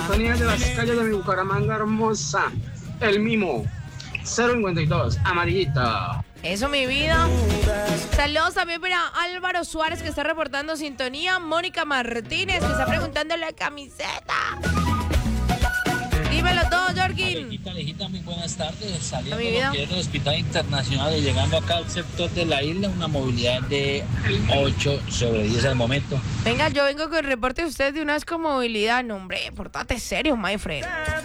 sintonía de las calles de mi Bucaramanga hermosa. El Mimo. 052, amarillita. Eso, mi vida. Saludos también para Álvaro Suárez, que está reportando sintonía. Mónica Martínez, que está preguntando la camiseta. Dímelo todo, Jorgin. Alejita, muy buenas tardes. Saliendo del Hospital Internacional y llegando acá al sector de la isla, una movilidad de 8/10 al momento. Venga, yo vengo con el reporte de usted de una vez con movilidad. No, hombre, portate serio, my friend.